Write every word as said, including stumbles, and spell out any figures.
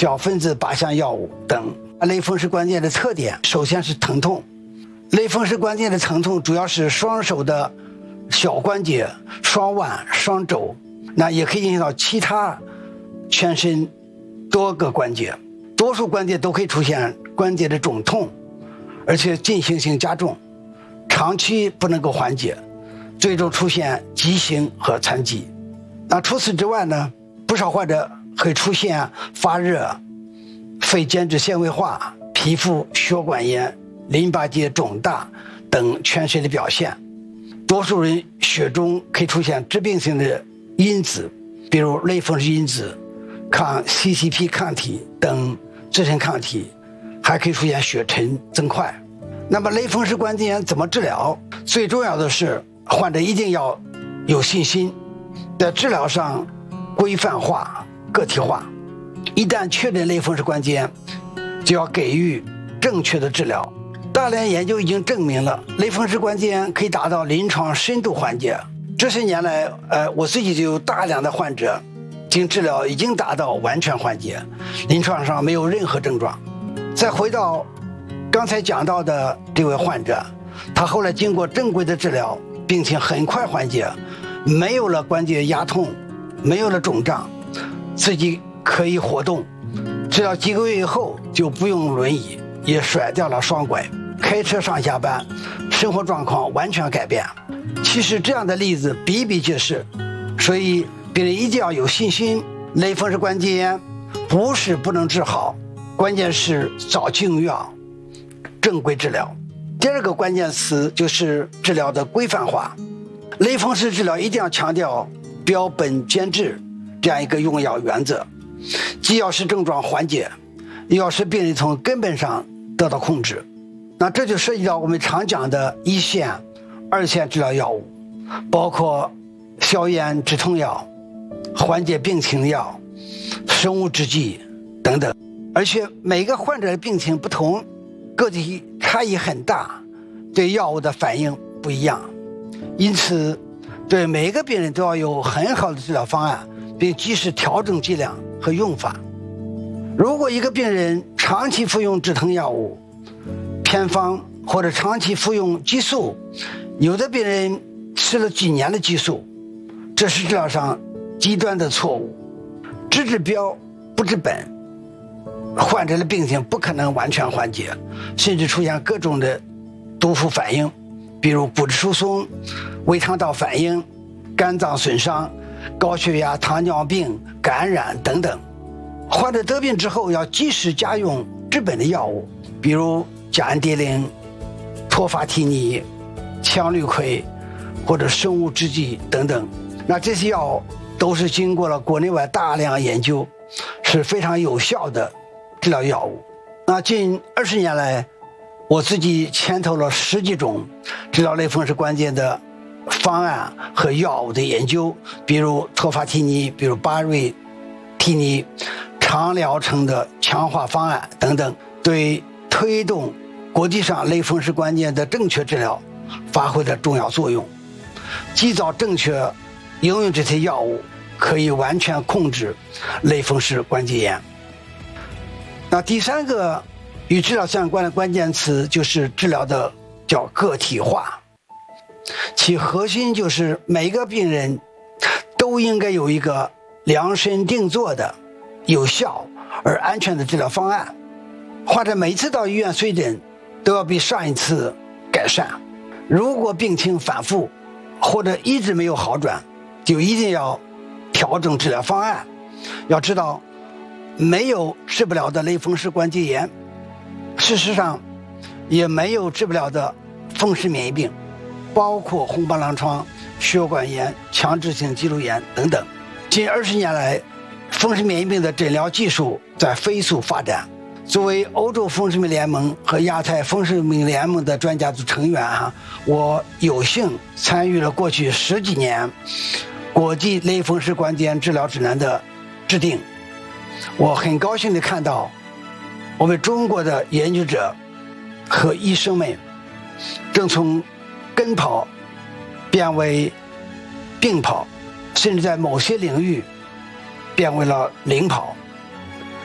小分子靶向药物等。类风湿关节炎的特点首先是疼痛，类风湿关节炎的疼痛主要是双手的小关节、双腕、双肘，那也可以影响到其他全身多个关节，多数关节都可以出现关节的肿痛，而且进行性加重，长期不能够缓解，最终出现畸形和残疾。那除此之外呢，不少患者会出现发热、肺间质纤维化、皮肤血管炎、淋巴结肿大等全身的表现。多数人血中可以出现致病性的因子，比如类风湿因子、抗 C C P 抗体等自身抗体，还可以出现血沉增块。那么类风湿关节炎怎么治疗？最重要的是患者一定要有信心，在治疗上规范化、个体化。一旦确诊类风湿关节炎，就要给予正确的治疗。大量研究已经证明了类风湿关节炎可以达到临床深度缓解。这些年来，呃，我自己就有大量的患者经治疗已经达到完全缓解，临床上没有任何症状。再回到刚才讲到的这位患者，他后来经过正规的治疗，病情很快缓解，没有了关节压痛，没有了肿胀，自己可以活动，治疗几个月以后就不用轮椅，也甩掉了双拐，开车上下班，生活状况完全改变。其实这样的例子比比皆是，所以病人一定要有信心。类风湿关节炎不是不能治好，关键是早期用药，正规治疗。第二个关键词就是治疗的规范化。类风湿治疗一定要强调标本兼治这样一个用药原则，既要使症状缓解，又要使病人从根本上得到控制。那这就涉及到我们常讲的一线、二线治疗药物，包括消炎止痛药、缓解病情的药、生物制剂等等。而且每个患者的病情不同，个体差异很大，对药物的反应不一样，因此对每一个病人都要有很好的治疗方案，并及时调整剂量和用法。如果一个病人长期服用止疼药物、偏方或者长期服用激素，有的病人吃了几年的激素，这是治疗上极端的错误。只治标不治本，患者的病情不可能完全缓解，甚至出现各种的毒副反应，比如骨质疏松、胃肠道反应、肝脏损伤、高血压、糖尿病、感染等等。患者得病之后要及时加用治本的药物，比如甲氨蝶呤、托法替尼、羟氯喹或者生物制剂等等。那这些药都是经过了国内外大量研究，是非常有效的治疗药物。那近二十年来，我自己牵头了十几种治疗类风湿关节的方案和药物的研究，比如托法替尼，比如巴瑞替尼，长疗程的强化方案等等，对推动国际上类风湿关节的正确治疗发挥了重要作用。及早正确应用这些药物，可以完全控制类风湿关节炎。那第三个与治疗相关的关键词就是治疗的叫个体化，其核心就是每个病人都应该有一个量身定做的有效而安全的治疗方案。患者每次到医院随诊都要比上一次改善，如果病情反复或者一直没有好转，就一定要调整治疗方案。要知道，没有治不了的类风湿关节炎，事实上也没有治不了的风湿免疫病，包括红斑狼疮、血管炎、强直性肌肉炎等等。近二十年来，风湿免疫病的诊疗技术在飞速发展。作为欧洲风湿病联盟和亚太风湿病联盟的专家组成员哈，我有幸参与了过去十几年国际类风湿关节炎治疗指南的制定。我很高兴地看到，我们中国的研究者和医生们正从跟跑变为并跑，甚至在某些领域变为了领跑。